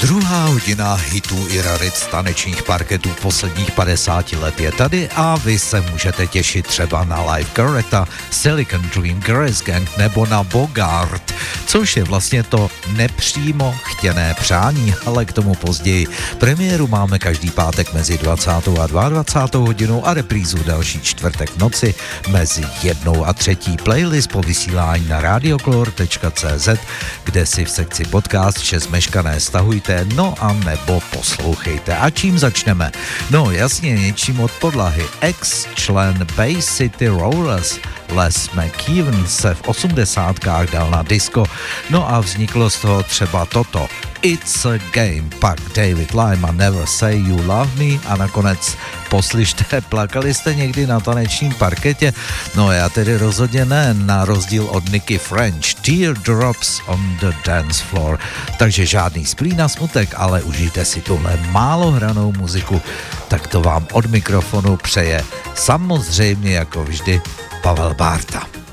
Druhá hodina hitů i rarit z tanečních parketů posledních 50 let je tady a vy se můžete těšit třeba na Live Coretta, Silicon Dream, Girls Gang nebo na Bogart, což je vlastně to nepřímo chtěné přání, ale k tomu později. Premiéru máme každý pátek mezi 20. a 22. hodinou a reprízu další čtvrtek v noci mezi 1. a 3. Playlist po vysílání na radiocolor.cz, kde si v sekci podcast vše zmeškané stahujte, no a nebo poslouchejte. A čím začneme? No jasně něčím od podlahy. Ex-člen Bay City Rollers Les McKeevan se v 80kách dal na disco, no a vzniklo z toho třeba toto. It's a Game, pak David Lime a Never Say You Love Me a nakonec poslyšte, plakali jste někdy na tanečním parketě? No já tedy rozhodně ne, na rozdíl od Nicky French, Teardrops on the Dance Floor. Takže žádný splín a smutek, ale užijte si tuhle málo hranou muziku, tak to vám od mikrofonu přeje samozřejmě jako vždy Pavel Bárta.